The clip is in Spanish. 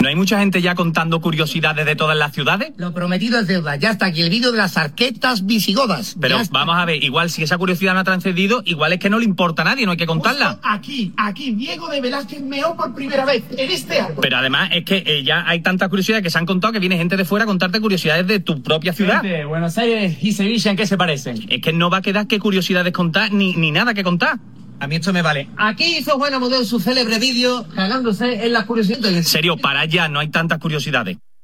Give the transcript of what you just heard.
¿No hay mucha gente ya contando curiosidades de todas las ciudades? Lo prometido es deuda. Ya está aquí el vídeo de las arquetas visigodas. Pero vamos a ver, igual si esa curiosidad no ha transcedido, igual es que no le importa a nadie, no hay que contarla. Justo aquí, Diego de Velázquez meó por primera vez en este árbol. Pero además es que ya hay tantas curiosidades que se han contado que viene gente de fuera a contarte curiosidades de tu propia ciudad. Buenos Aires y Sevilla, ¿en qué se parecen? Es que no va a quedar qué curiosidades contar ni nada que contar. A mí esto me vale. Aquí hizo Juan Amodeo su célebre vídeo cagándose en las curiosidades. En serio, para allá, no hay tantas curiosidades.